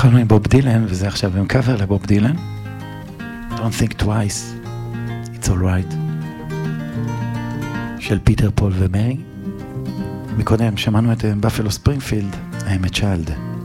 התחלנו עם בוב דילן, וזה עכשיו עם קאבר לבוב דילן. Don't think twice, it's alright. של פיטר, פול ומרי. מקודם שמענו את באפלו ספרינגפילד, I'm a child.